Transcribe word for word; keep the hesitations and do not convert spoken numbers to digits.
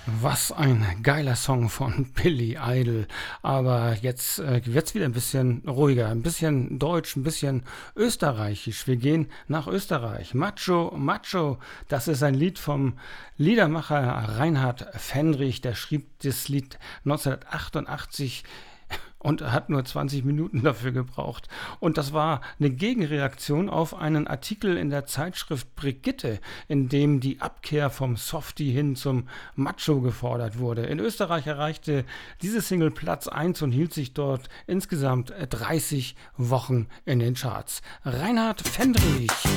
Was ein geiler Song von Billy Idol. Aber jetzt äh, wird's wieder ein bisschen ruhiger, ein bisschen deutsch, ein bisschen österreichisch. Wir gehen nach Österreich. Macho, Macho, das ist ein Lied vom Liedermacher Reinhard Fendrich. Der schrieb das Lied neunzehnhundertachtundachtzig und hat nur zwanzig Minuten dafür gebraucht. Und das war eine Gegenreaktion auf einen Artikel in der Zeitschrift Brigitte, in dem die Abkehr vom Softie hin zum Macho gefordert wurde. In Österreich erreichte diese Single Platz eins und hielt sich dort insgesamt dreißig Wochen in den Charts. Reinhard Fendrich.